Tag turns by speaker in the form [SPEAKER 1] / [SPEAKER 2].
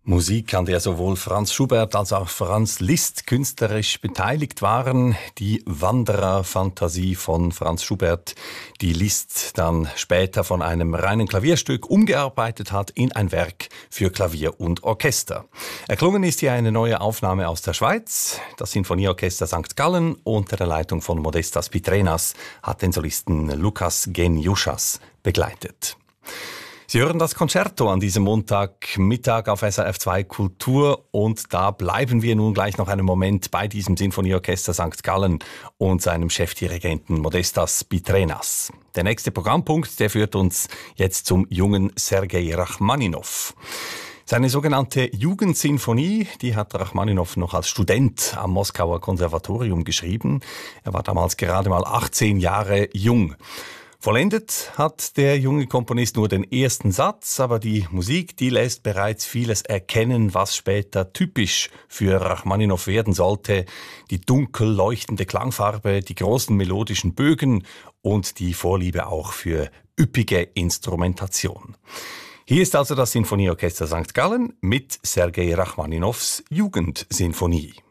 [SPEAKER 1] Musik, an der sowohl Franz Schubert als auch Franz Liszt künstlerisch beteiligt waren. Die Wanderer-Fantasie von Franz Schubert, die Liszt dann später von einem reinen Klavierstück umgearbeitet hat in ein Werk für Klavier und Orchester. Erklungen ist hier eine neue Aufnahme aus der Schweiz. Das Sinfonieorchester St. Gallen unter der Leitung von Modestas Pitrenas hat den Solisten Lukas Geniuschas begleitet. Sie hören das Concerto an diesem Montagmittag auf SRF 2 Kultur und da bleiben wir nun gleich noch einen Moment bei diesem Sinfonieorchester St. Gallen und seinem Chefdirigenten Modestas Pitrenas. Der nächste Programmpunkt, der führt uns jetzt zum jungen Sergei Rachmaninow. Seine sogenannte Jugendsinfonie, die hat Rachmaninow noch als Student am Moskauer Konservatorium geschrieben. Er war damals gerade mal 18 Jahre jung. Vollendet hat der junge Komponist nur den ersten Satz, aber die Musik, die lässt bereits vieles erkennen, was später typisch für Rachmaninow werden sollte. Die dunkel leuchtende Klangfarbe, die großen melodischen Bögen und die Vorliebe auch für üppige Instrumentation. Hier ist also das Sinfonieorchester St. Gallen mit Sergei Rachmaninows Jugendsinfonie.